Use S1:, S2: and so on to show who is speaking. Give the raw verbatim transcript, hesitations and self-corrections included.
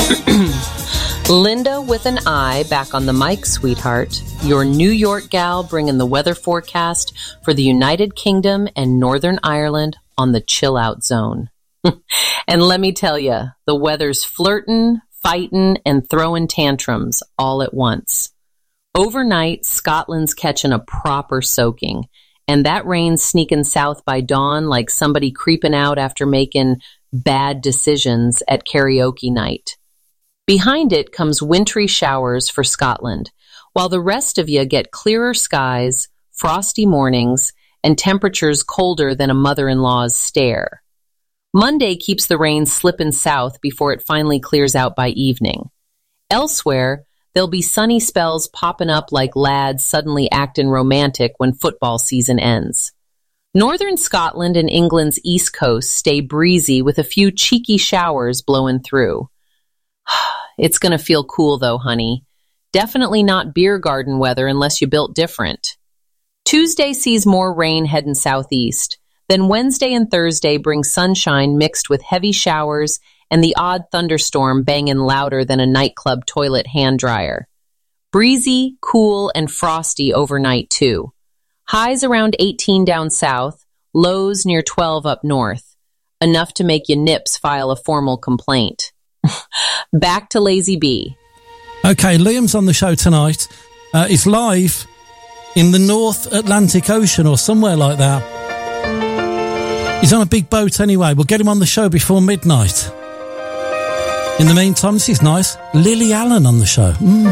S1: Linda with an I back on the mic, sweetheart. Your New York gal bringing the weather forecast for the United Kingdom and Northern Ireland on the chill out zone. And let me tell you, the weather's flirting, fighting, and throwing tantrums all at once. Overnight, Scotland's catching a proper soaking, and that rain's sneaking south by dawn like somebody creeping out after making bad decisions at karaoke night. Behind it comes wintry showers for Scotland, while the rest of you get clearer skies, frosty mornings, and temperatures colder than a mother-in-law's stare. Monday keeps the rain slipping south before it finally clears out by evening. Elsewhere, there'll be sunny spells popping up like lads suddenly acting romantic when football season ends. Northern Scotland and England's east coast stay breezy with a few cheeky showers blowing through. It's going to feel cool though, honey. Definitely not beer garden weather unless you built different. Tuesday sees more rain heading southeast. Then Wednesday and Thursday bring sunshine mixed with heavy showers and the odd thunderstorm banging louder than a nightclub toilet hand dryer. Breezy, cool, and frosty overnight too. Highs around eighteen down south, lows near twelve up north. Enough to make your nips file a formal complaint. Back to Lazy B.
S2: Okay, Liam's on the show tonight. Uh, he's live in the North Atlantic Ocean or somewhere like that. He's on a big boat anyway. We'll get him on the show before midnight. In the meantime, this is nice. Lily Allen on the show. Mm.